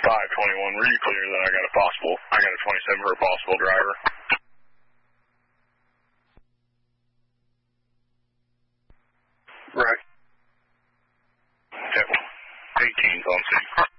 521, were you clear that I got a 27 for a possible driver? Right. Yep. 18's on scene.